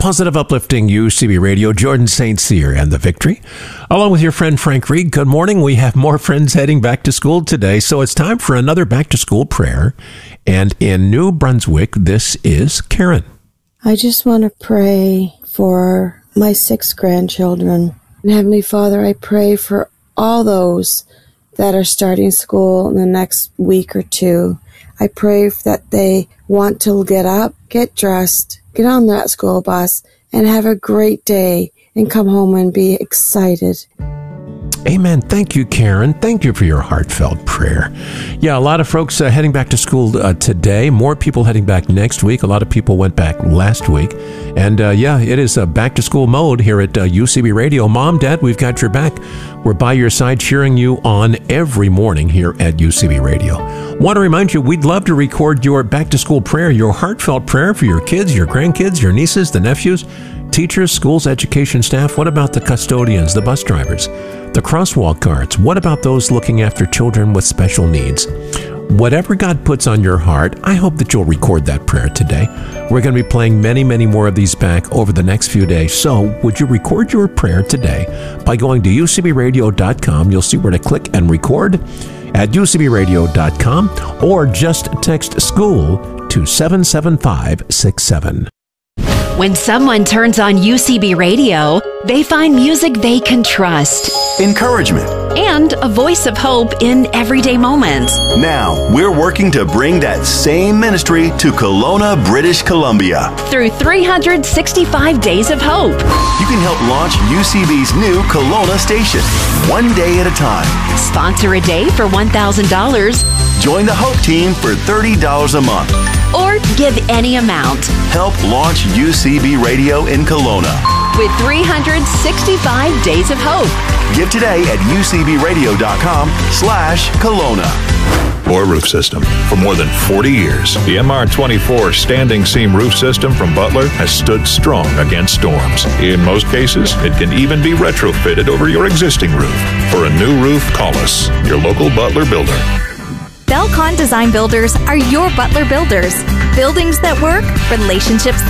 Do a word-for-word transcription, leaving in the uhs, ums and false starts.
Positive Uplifting U C B Radio, Jordan Saint Cyr and The Victory. Along with your friend Frank Reed, good morning. We have more friends heading back to school today, so it's time for another back to school prayer. And in New Brunswick, this is Karen. I just want to pray for my six grandchildren. And Heavenly Father, I pray for all those that are starting school in the next week or two. I pray that they want to get up, get dressed, get on that school bus, and have a great day and come home and be excited. Amen. Thank you, Karen. Thank you for your heartfelt prayer. Yeah, a lot of folks uh, heading back to school uh, today. More people heading back next week. A lot of people went back last week. And uh, yeah, it is a back to school mode here at uh, U C B Radio. Mom, Dad, we've got your back. We're by your side cheering you on every morning here at U C B Radio. Want to remind you, we'd love to record your back to school prayer, your heartfelt prayer for your kids, your grandkids, your nieces, the nephews, teachers, schools, education staff. What about the custodians, the bus drivers, the crosswalk guards? What about those looking after children with special needs? Whatever God puts on your heart, I hope that you'll record that prayer today. We're going to be playing many, many more of these back over the next few days. So would you record your prayer today by going to U C B radio dot com? You'll see where to click and record at U C B radio dot com, or just text SCHOOL to seven seven five six seven. When someone turns on U C B Radio, they find music they can trust, encouragement, and a voice of hope in everyday moments. Now, we're working to bring that same ministry to Kelowna, British Columbia. Through three hundred sixty-five Days of Hope. You can help launch U C B's new Kelowna station, one day at a time. Sponsor a day for one thousand dollars. Join the Hope Team for thirty dollars a month. Or give any amount. Help launch U C B Radio in Kelowna. With three hundred sixty-five Days of Hope. Give today at U C B radio dot com slash Kelowna. Or roof system. For more than forty years, the M R twenty-four standing seam roof system from Butler has stood strong against storms. In most cases, it can even be retrofitted over your existing roof. For a new roof, call us, your local Butler builder. Belcon Design Builders are your Butler builders. Buildings that work, relationships